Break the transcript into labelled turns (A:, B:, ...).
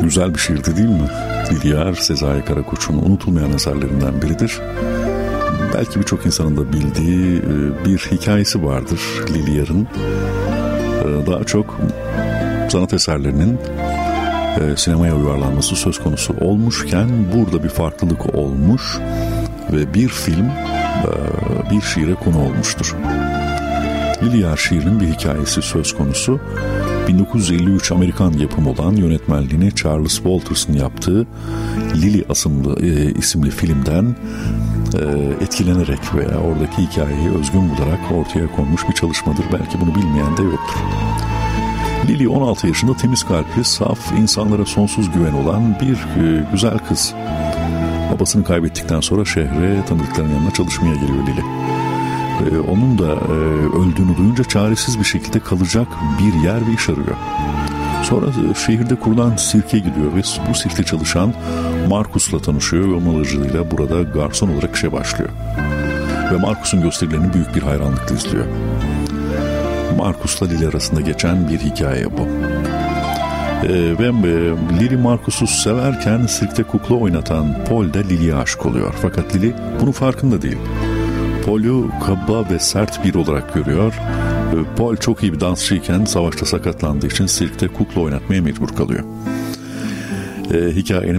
A: Güzel bir şiirdi değil mi? Lili, Sezai Karakoç'un unutulmayan eserlerinden biridir. Belki birçok insanın da bildiği bir hikayesi vardır Lili'nin. Daha çok sanat eserlerinin sinemaya uyarlanması söz konusu olmuşken burada bir farklılık olmuş ve bir film bir şiire konu olmuştur. Lili şiirinin bir hikayesi söz konusu. 1953 Amerikan yapımı olan, yönetmenliğini Charles Walters'ın yaptığı Lili isimli filmden etkilenerek veya oradaki hikayeyi özgün bularak ortaya konmuş bir çalışmadır. Belki bunu bilmeyen de yoktur. Lili 16 yaşında temiz kalpli, saf, insanlara sonsuz güven olan bir güzel kız. Babasını kaybettikten sonra şehre, tanıdıklarının yanına çalışmaya geliyor Lili. Onun da öldüğünü duyunca çaresiz bir şekilde kalacak bir yer ve iş arıyor. Sonra şehirde kurulan sirke gidiyor ve bu sirkte çalışan Marcus'la tanışıyor ve onun aracılığıyla burada garson olarak işe başlıyor. Ve Marcus'un gösterilerini büyük bir hayranlıkla izliyor. Marcus'la Lili arasında geçen bir hikaye bu. Ve Lili Marcus'u severken sirkte kukla oynatan Paul de Lili'ye aşık oluyor. Fakat Lili bunun farkında değil. Paul'u kaba ve sert biri olarak görüyor. Paul çok iyi bir dansçıyken savaşta sakatlandığı için sirkte kukla oynatmaya mecbur kalıyor. Hikayenin